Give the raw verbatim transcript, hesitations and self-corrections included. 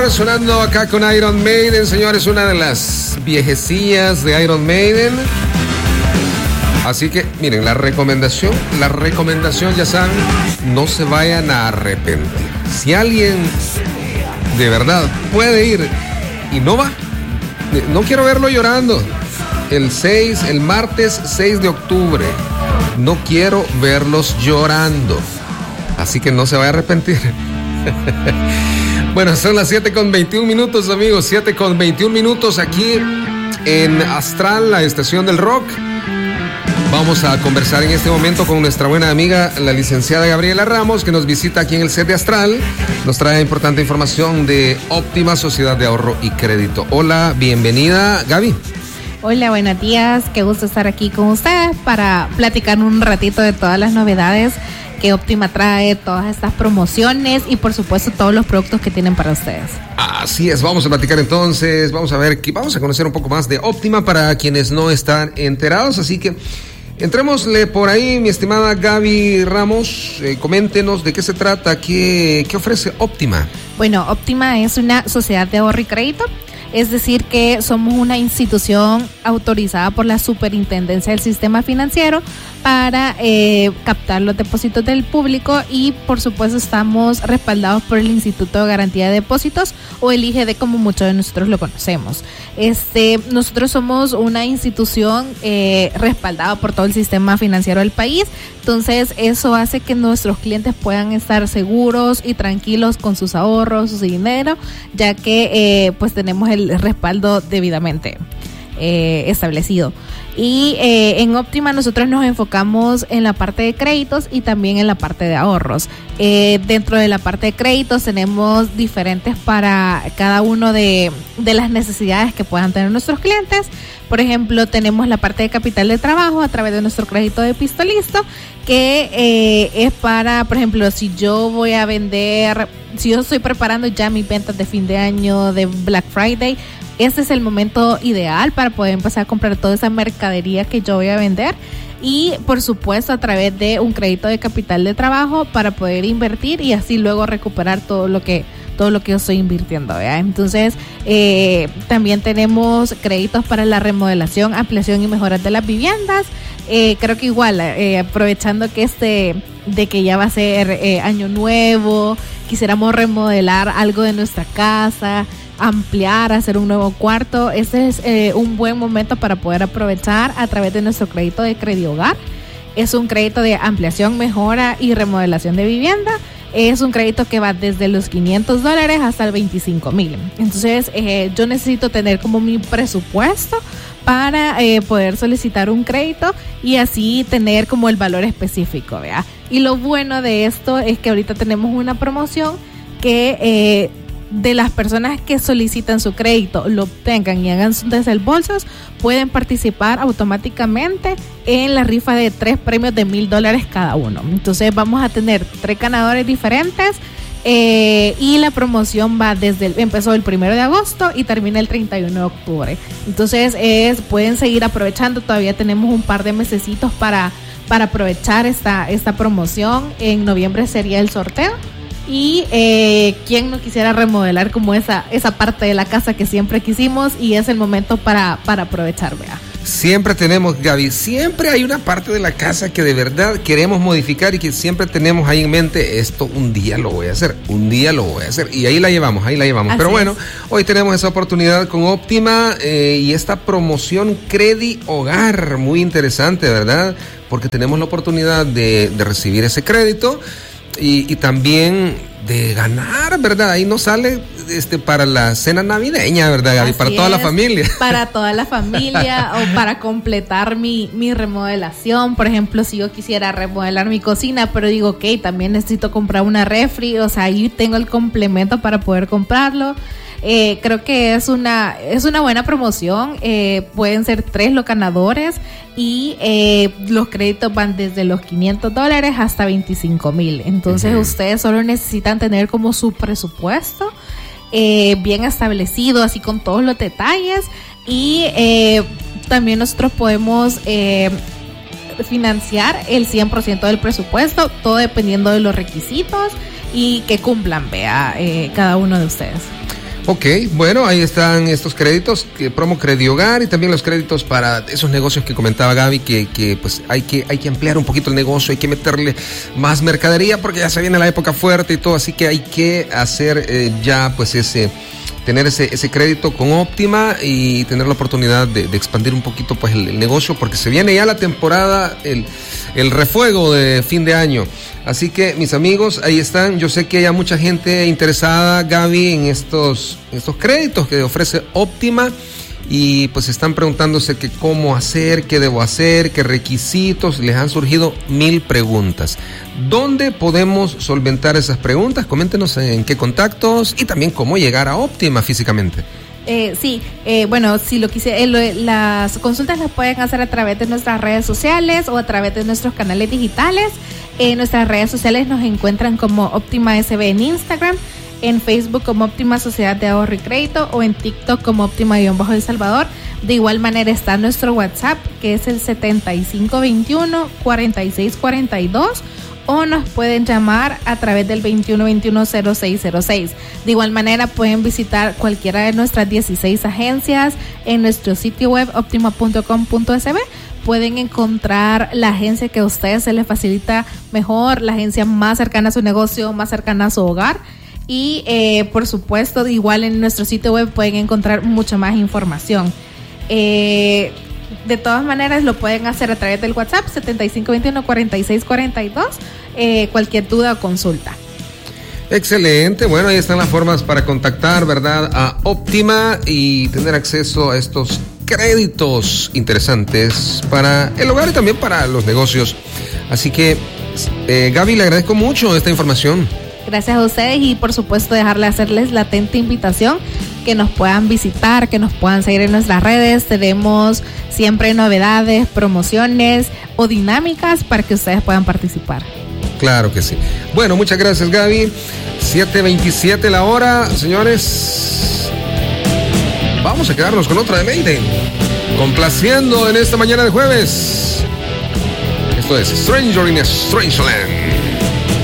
Sonando acá con Iron Maiden, señores, una de las viejecillas de Iron Maiden. Así que, miren, la recomendación, la recomendación, ya saben, no se vayan a arrepentir. Si alguien de verdad puede ir y no va, no quiero verlo llorando. El seis, el martes seis de octubre, no quiero verlos llorando. Así que no se vaya a arrepentir. Bueno, son las siete con veintiún minutos, amigos. siete con veintiún minutos aquí en Astral, la estación del rock. Vamos a conversar en este momento con nuestra buena amiga, la licenciada Gabriela Ramos, que nos visita aquí en el set de Astral. Nos trae importante información de Óptima Sociedad de Ahorro y Crédito. Hola, bienvenida, Gaby. Hola, buenos días. Qué gusto estar aquí con ustedes para platicar un ratito de todas las novedades que Óptima trae, todas estas promociones y por supuesto todos los productos que tienen para ustedes. Así es, vamos a platicar entonces, vamos a ver, vamos a conocer un poco más de Óptima para quienes no están enterados, así que entrémosle por ahí, mi estimada Gaby Ramos, eh, coméntenos de qué se trata, qué, qué ofrece Óptima. Bueno, Óptima es una sociedad de ahorro y crédito. Es decir que somos una institución autorizada por la Superintendencia del Sistema Financiero para eh, captar los depósitos del público y por supuesto estamos respaldados por el Instituto de Garantía de Depósitos o el I G D, como muchos de nosotros lo conocemos. Este, nosotros somos una institución eh, respaldada por todo el sistema financiero del país, entonces eso hace que nuestros clientes puedan estar seguros y tranquilos con sus ahorros, su dinero, ya que eh, pues tenemos el respaldo debidamente eh, establecido. Y eh, en Óptima nosotros nos enfocamos en la parte de créditos y también en la parte de ahorros. Eh, dentro de la parte de créditos tenemos diferentes para cada uno de, de las necesidades que puedan tener nuestros clientes. Por ejemplo, tenemos la parte de capital de trabajo a través de nuestro crédito de Pistolisto, que eh, es para, por ejemplo, si yo voy a vender, si yo estoy preparando ya mis ventas de fin de año, de Black Friday, este es el momento ideal para poder empezar a comprar toda esa mercadería que yo voy a vender y por supuesto a través de un crédito de capital de trabajo para poder invertir y así luego recuperar todo lo que todo lo que yo estoy invirtiendo, ¿verdad? Entonces eh, también tenemos créditos para la remodelación, ampliación y mejoras de las viviendas. Eh, creo que igual eh, aprovechando que este de que ya va a ser eh, año nuevo, quisiéramos remodelar algo de nuestra casa, ampliar, hacer un nuevo cuarto, ese es eh, un buen momento para poder aprovechar a través de nuestro crédito de Credihogar. Es un crédito de ampliación, mejora y remodelación de vivienda. Es un crédito que va desde los quinientos dólares hasta el veinticinco mil. Entonces eh, yo necesito tener como mi presupuesto para eh, poder solicitar un crédito y así tener como el valor específico, ¿verdad? Y lo bueno de esto es que ahorita tenemos una promoción que eh, de las personas que solicitan su crédito, lo obtengan y hagan sus desembolsos, pueden participar automáticamente en la rifa de tres premios de mil dólares cada uno. Entonces vamos a tener tres ganadores diferentes eh, y la promoción va desde el, empezó el primero de agosto y termina el treinta y uno de octubre. Entonces es, pueden seguir aprovechando, todavía tenemos un par de mesecitos para, para aprovechar esta, esta promoción. En noviembre sería el sorteo. Y eh, quien no quisiera remodelar como esa esa parte de la casa que siempre quisimos y es el momento para, para aprovechar, ¿verdad? Siempre tenemos, Gaby, siempre hay una parte de la casa que de verdad queremos modificar y que siempre tenemos ahí en mente, esto un día lo voy a hacer, un día lo voy a hacer y ahí la llevamos, ahí la llevamos. Así Pero bueno, es. Hoy tenemos esa oportunidad con Óptima eh, y esta promoción Credihogar, muy interesante, ¿verdad? Porque tenemos la oportunidad de, de recibir ese crédito. Y, y también de ganar, ¿verdad? Ahí nos sale este para la cena navideña, ¿verdad, Gaby? Así para toda es, la familia. Para toda la familia o para completar mi, mi remodelación. Por ejemplo, si yo quisiera remodelar mi cocina, pero digo, ok, también necesito comprar una refri, o sea, ahí tengo el complemento para poder comprarlo. Eh, creo que es una es una buena promoción. Eh, pueden ser tres los ganadores y eh, los créditos van desde los quinientos dólares hasta veinticinco mil. Entonces, uh-huh. ustedes solo necesitan tener como su presupuesto eh, bien establecido, así con todos los detalles. Y eh, también nosotros podemos eh, financiar el cien por ciento del presupuesto, todo dependiendo de los requisitos y que cumplan, vea, eh, cada uno de ustedes. Ok, bueno, ahí están estos créditos, que promo Credihogar y también los créditos para esos negocios que comentaba Gaby, que, que pues hay que, hay que ampliar un poquito el negocio, hay que meterle más mercadería porque ya se viene la época fuerte y todo, así que hay que hacer eh, ya pues ese, tener ese, ese crédito con Óptima y tener la oportunidad de, de expandir un poquito pues el, el negocio, porque se viene ya la temporada, el, el refuego de fin de año. Así que, mis amigos, ahí están. Yo sé que hay mucha gente interesada, Gaby, en estos, en estos créditos que ofrece Óptima y pues están preguntándose que cómo hacer, qué debo hacer, qué requisitos. Les han surgido mil preguntas. ¿Dónde podemos solventar esas preguntas? Coméntenos en qué contactos y también cómo llegar a Óptima físicamente. Eh, sí, eh, bueno, si lo quise, eh, las consultas las pueden hacer a través de nuestras redes sociales o a través de nuestros canales digitales. En nuestras redes sociales nos encuentran como Óptima S B en Instagram, en Facebook como Óptima Sociedad de Ahorro y Crédito o en TikTok como Óptima-El Salvador. De igual manera está nuestro WhatsApp, que es el setenta y cinco veintiuno, cuarenta y seis cuarenta y dos, o nos pueden llamar a través del veintiuno veintiuno cero seis cero seis. De igual manera pueden visitar cualquiera de nuestras dieciséis agencias en nuestro sitio web optima punto com punto es be. Pueden encontrar la agencia que a ustedes se les facilita mejor, la agencia más cercana a su negocio, más cercana a su hogar. Y eh, por supuesto, igual en nuestro sitio web pueden encontrar mucha más información. Eh, de todas maneras, lo pueden hacer a través del WhatsApp setenta y cinco veintiuno, cuarenta y seis cuarenta y dos, eh, cualquier duda o consulta. Excelente, bueno, ahí están las formas para contactar, ¿verdad?, a Óptima y tener acceso a estos créditos interesantes para el hogar y también para los negocios. Así que, eh, Gaby, le agradezco mucho esta información. Gracias a ustedes y por supuesto dejarle hacerles la atenta invitación que nos puedan visitar, que nos puedan seguir en nuestras redes. Tenemos siempre novedades, promociones o dinámicas para que ustedes puedan participar. Claro que sí. Bueno, muchas gracias, Gaby. siete veintisiete la hora, señores. Vamos a quedarnos con otra de Maiden, complaciendo en esta mañana de jueves. Esto es Stranger in a Strange Land.